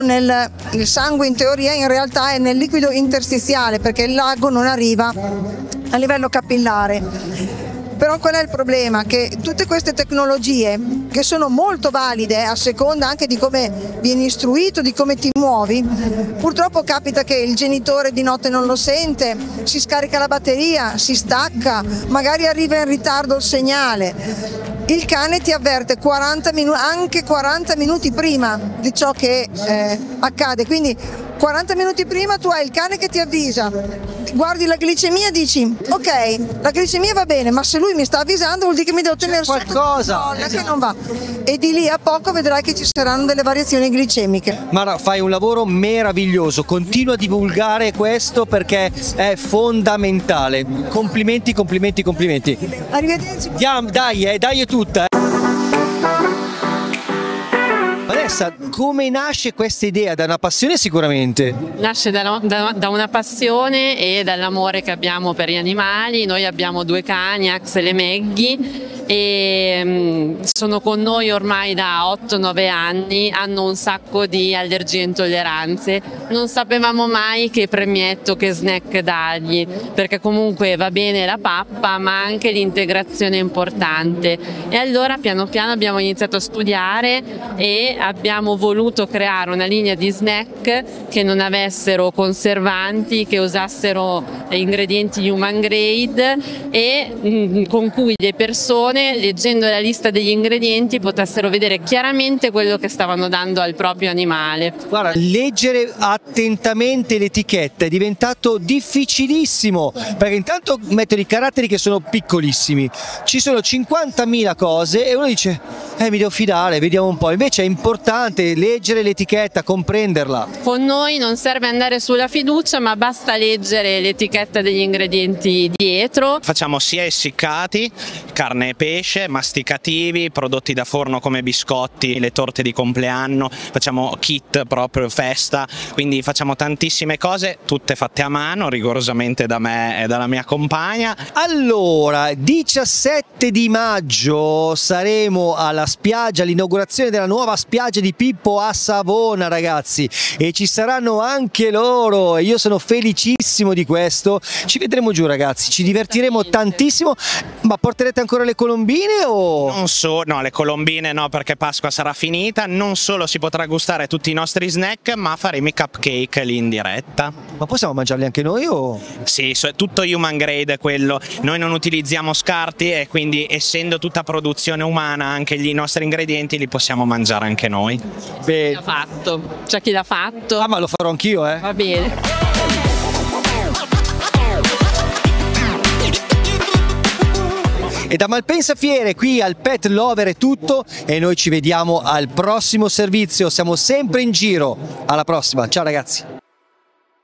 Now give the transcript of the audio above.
il sangue in teoria in realtà è nel liquido interstiziale, perché il lago non arriva a livello capillare. Però qual è il problema? Che tutte queste tecnologie, che sono molto valide a seconda anche di come vieni istruito, di come ti muovi, purtroppo capita che il genitore di notte non lo sente, si scarica la batteria, si stacca, magari arriva in ritardo il segnale. Il cane ti avverte 40 minuti, anche 40 minuti prima di ciò che accade, quindi 40 minuti prima tu hai il cane che ti avvisa, guardi la glicemia e dici ok, la glicemia va bene, ma se lui mi sta avvisando vuol dire che mi devo tenere qualcosa che non va, e di lì a poco vedrai che ci saranno delle variazioni glicemiche. Mara, fai un lavoro meraviglioso, continua a divulgare questo perché è fondamentale. Complimenti, complimenti, complimenti. Arrivederci. Dai è tutta. Vanessa, come nasce questa idea? Da una passione sicuramente? Nasce da una passione e dall'amore che abbiamo per gli animali. Noi abbiamo 2 cani, Axel e Maggie, e sono con noi ormai da 8-9 anni, hanno un sacco di allergie e intolleranze. Non sapevamo mai che premietto, che snack dargli, perché comunque va bene la pappa ma anche l'integrazione è importante, e allora piano piano abbiamo iniziato a studiare e abbiamo voluto creare una linea di snack che non avessero conservanti, che usassero ingredienti human grade e con cui le persone, leggendo la lista degli ingredienti, potessero vedere chiaramente quello che stavano dando al proprio animale. Guarda, leggere attentamente l'etichetta è diventato difficilissimo, perché intanto mettono i caratteri che sono piccolissimi, ci sono 50.000 cose e uno dice mi devo fidare, vediamo un po'. Invece è importante leggere l'etichetta, comprenderla. Con noi non serve andare sulla fiducia, ma basta leggere l'etichetta degli ingredienti dietro. Facciamo sia essiccati, carne e pesce, masticativi, prodotti da forno come biscotti, le torte di compleanno, facciamo kit proprio festa, quindi facciamo tantissime cose, tutte fatte a mano, rigorosamente da me e dalla mia compagna. Allora, 17 di maggio saremo alla spiaggia, l'inaugurazione della nuova spiaggia di Pippo a Savona, ragazzi, e ci saranno anche loro e io sono felicissimo di questo. Ci vedremo giù, ragazzi, ci divertiremo tantissimo. Ma porterete ancora le colombine o? Non so, no, le colombine no, perché Pasqua sarà finita. Non solo si potrà gustare tutti i nostri snack, ma faremo i cupcake lì in diretta. Ma possiamo mangiarli anche noi o? Sì, è tutto human grade quello. Noi non utilizziamo scarti e quindi, essendo tutta produzione umana, anche i nostri ingredienti li possiamo mangiare anche noi. Beh, l'ha fatto. C'è chi l'ha fatto. Ah, ma lo farò anch'io, Va bene. E da Malpensa Fiere qui al Pet Lover è tutto e noi ci vediamo al prossimo servizio, siamo sempre in giro. Alla prossima, ciao ragazzi.